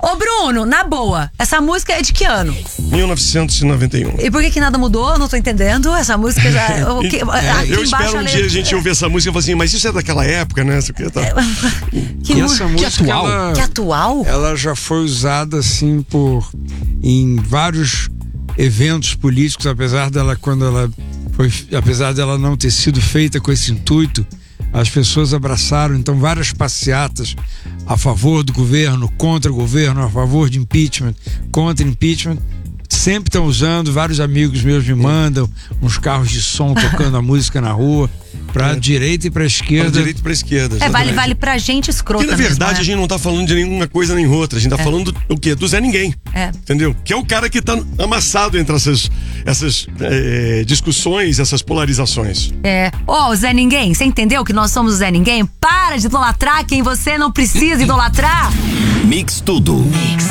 Ô Bruno, na boa, essa música é de que ano? 1991. E por que nada mudou? Eu não tô entendendo. Essa música já... eu espero um dia a gente ouvir essa música e falar assim, mas isso é daquela época, né? Isso aqui tá... E essa música atual? Que atual? Ela já foi usada assim em vários eventos políticos, apesar dela não ter sido feita com esse intuito, as pessoas abraçaram, então, várias passeatas a favor do governo, contra o governo, a favor de impeachment, contra impeachment. Sempre estão usando, vários amigos meus me mandam uns carros de som tocando a música na rua, pra direita e pra esquerda. Pra direita e pra esquerda. Vale pra gente escrota. Porque na verdade mesmo, a gente não tá falando de nenhuma coisa nem outra, a gente tá falando do quê? Do Zé Ninguém. Entendeu? Que é o cara que tá amassado entre essas discussões, essas polarizações. Ó, Zé Ninguém, você entendeu que nós somos o Zé Ninguém? Para de idolatrar quem você não precisa idolatrar. Mix Tudo.